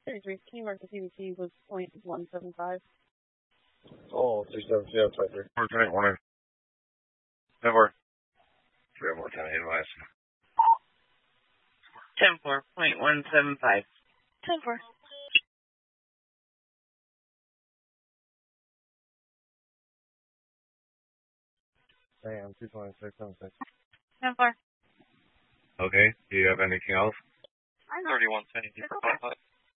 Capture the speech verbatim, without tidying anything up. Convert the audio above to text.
thirty-three, can you mark the C B T was point one seven five? Oh, three seven zero, twenty-three. Four twenty one. Never. Three more ten eight last. Ten four point one seven five. Ten four. Damn, two twenty six, seven six. Ten four. Okay. Do you have anything else? thirty one seventy two.